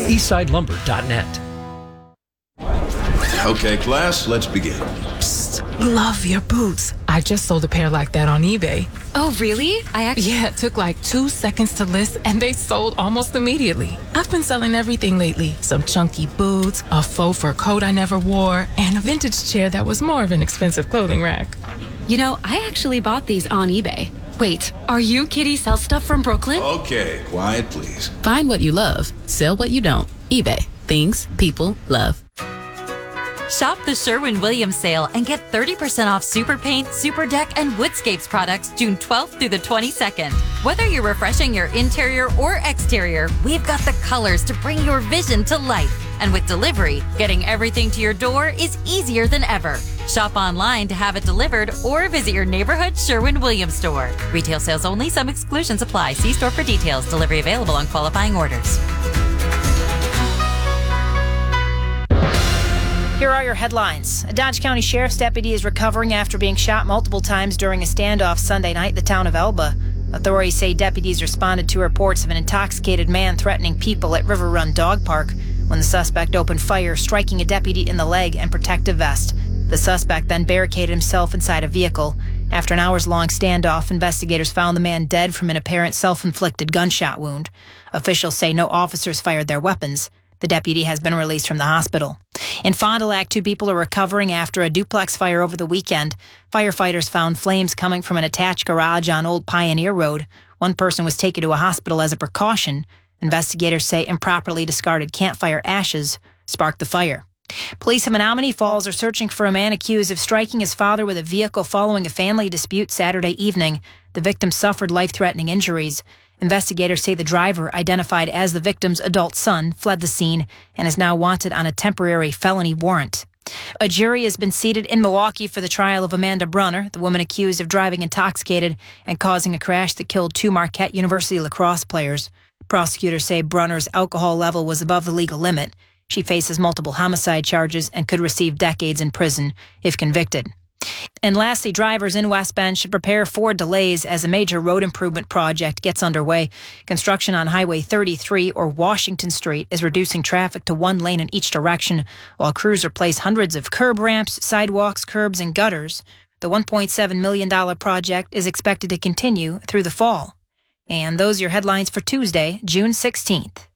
eastsidelumber.net. Okay, class, let's begin. Psst, love your boots. I just sold a pair like that on eBay. Oh, really? Yeah, it took like 2 seconds to list and they sold almost immediately. I've been selling everything lately. Some chunky boots, a faux fur coat I never wore, and a vintage chair that was more of an expensive clothing rack. You know, I actually bought these on eBay. Wait, are you Kitty Sell Stuff from Brooklyn? Okay, quiet, please. Find what you love, sell what you don't. eBay. Things people love. Shop the Sherwin-Williams sale and get 30% off Super Paint, Super Deck, and Woodscapes products June 12th through the 22nd. Whether you're refreshing your interior or exterior, we've got the colors to bring your vision to life. And with delivery, getting everything to your door is easier than ever. Shop online to have it delivered or visit your neighborhood Sherwin-Williams store. Retail sales only. Some exclusions apply. See store for details. Delivery available on qualifying orders. Here are your headlines. A Dodge County Sheriff's deputy is recovering after being shot multiple times during a standoff Sunday night in the town of Elba. Authorities say deputies responded to reports of an intoxicated man threatening people at River Run Dog Park when the suspect opened fire, striking a deputy in the leg and protective vest. The suspect then barricaded himself inside a vehicle. After an hours-long standoff, investigators found the man dead from an apparent self-inflicted gunshot wound. Officials say no officers fired their weapons. The deputy has been released from the hospital. In Fond du Lac, 2 people are recovering after a duplex fire over the weekend. Firefighters found flames coming from an attached garage on Old Pioneer Road. One person was taken to a hospital as a precaution. Investigators say improperly discarded campfire ashes sparked the fire. Police in Menominee Falls are searching for a man accused of striking his father with a vehicle following a family dispute Saturday evening. The victim suffered life-threatening injuries. Investigators say the driver, identified as the victim's adult son, fled the scene and is now wanted on a temporary felony warrant. A jury has been seated in Milwaukee for the trial of Amanda Brunner, the woman accused of driving intoxicated and causing a crash that killed 2 Marquette University lacrosse players. Prosecutors say Brunner's alcohol level was above the legal limit. She faces multiple homicide charges and could receive decades in prison if convicted. And lastly, drivers in West Bend should prepare for delays as a major road improvement project gets underway. Construction on Highway 33 or Washington Street is reducing traffic to 1 lane in each direction, while crews replace hundreds of curb ramps, sidewalks, curbs, and gutters. The $1.7 million project is expected to continue through the fall. And those are your headlines for Tuesday, June 16th.